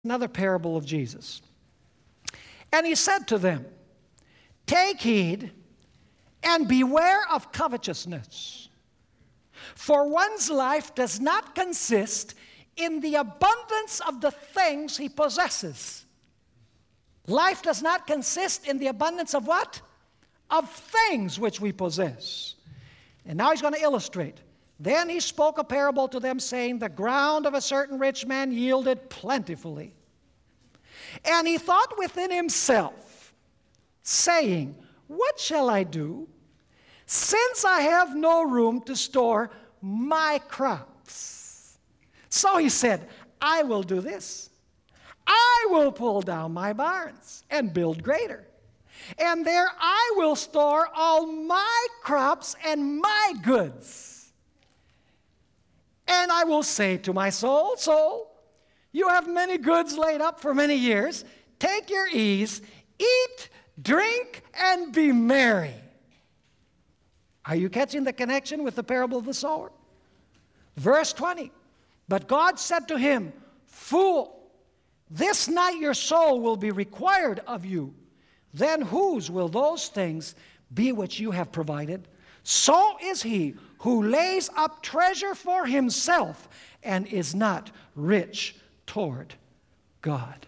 Another parable of Jesus. And he said to them, "Take heed and beware of covetousness, for one's life does not consist in the abundance of the things he possesses." Life does not consist in the abundance of what? Of things which we possess. And now he's going to illustrate. Then he spoke a parable to them, saying, "The ground of a certain rich man yielded plentifully. And he thought within himself, saying, What shall I do, since I have no room to store my crops? So he said, I will do this. I will pull down my barns and build greater. And there I will store all my crops and my goods. And I will say to my soul, Soul, you have many goods laid up for many years. Take your ease, eat, drink, and be merry." Are you catching the connection with the parable of the sower? Verse 20, "But God said to him, Fool, this night your soul will be required of you. Then whose will those things be which you have provided? So is he who lays up treasure for himself and is not rich toward God."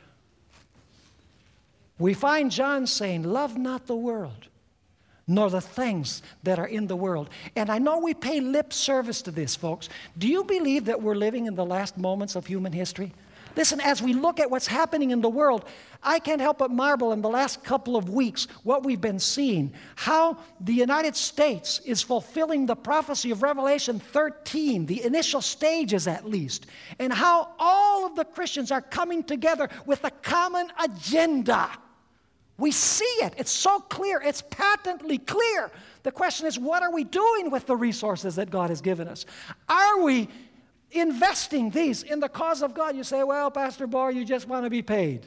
We find John saying, "Love not the world, nor the things that are in the world." And I know we pay lip service to this, folks. Do you believe that we're living in the last moments of human history? Listen, as we look at what's happening in the world, I can't help but marvel in the last couple of weeks what we've been seeing, how the United States is fulfilling the prophecy of Revelation 13, the initial stages at least, and how all of the Christians are coming together with a common agenda. We see it. It's so clear. It's patently clear. The question is, what are we doing with the resources that God has given us? Are we investing these in the cause of God? You say, "Well, Pastor Barr, you just want to be paid."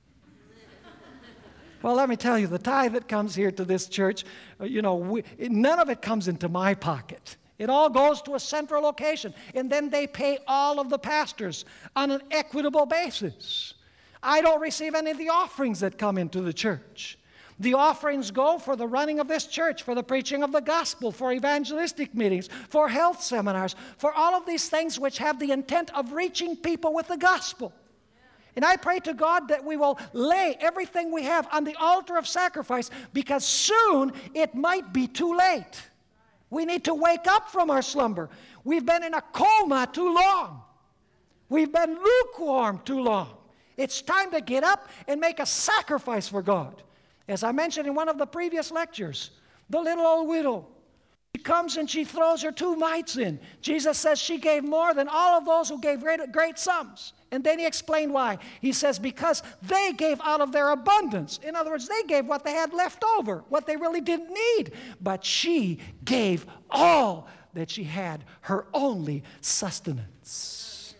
Well, let me tell you, the tithe that comes here to this church, none of it comes into my pocket. It all goes to a central location, and then they pay all of the pastors on an equitable basis. I don't receive any of the offerings that come into the church. The offerings go for the running of this church, for the preaching of the gospel, for evangelistic meetings, for health seminars, for all of these things which have the intent of reaching people with the gospel. And I pray to God that we will lay everything we have on the altar of sacrifice, because soon it might be too late. We need to wake up from our slumber. We've been in a coma too long. We've been lukewarm too long. It's time to get up and make a sacrifice for God. As I mentioned in one of the previous lectures, the little old widow, she comes and she throws her 2 mites in. Jesus says she gave more than all of those who gave great sums. And then he explained why. He says, because they gave out of their abundance. In other words, they gave what they had left over, what they really didn't need. But she gave all that she had, her only sustenance.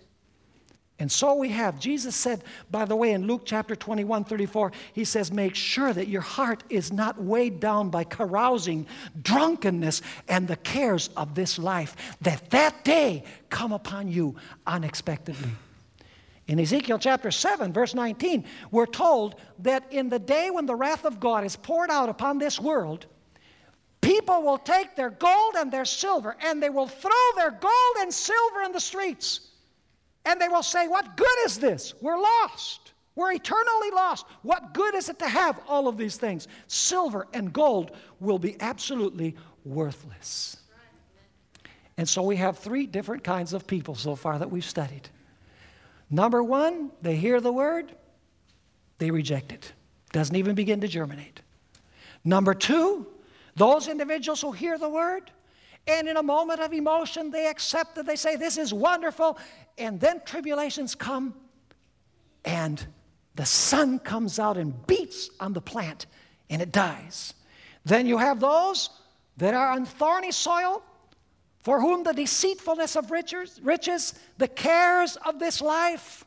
And so we have, Jesus said, by the way, in Luke chapter 21:34, he says, make sure that your heart is not weighed down by carousing, drunkenness, and the cares of this life, that day come upon you unexpectedly. In Ezekiel chapter 7, verse 19, we're told that in the day when the wrath of God is poured out upon this world, people will take their gold and their silver, and they will throw their gold and silver in the streets. And they will say, what good is this? We're lost. We're eternally lost. What good is it to have all of these things? Silver and gold will be absolutely worthless. And so we have 3 different kinds of people so far that we've studied. Number 1, they hear the word, they reject it. Doesn't even begin to germinate. Number 2, those individuals who hear the word, and in a moment of emotion, they accept it. They say, this is wonderful. And then tribulations come, and the sun comes out and beats on the plant, and it dies. Then you have those that are on thorny soil, for whom the deceitfulness of riches, the cares of this life,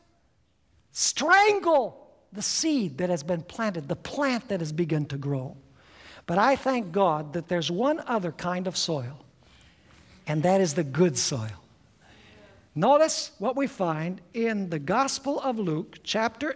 strangle the seed that has been planted, the plant that has begun to grow. But I thank God that there's one other kind of soil, and that is the good soil. Notice what we find in the Gospel of Luke, chapter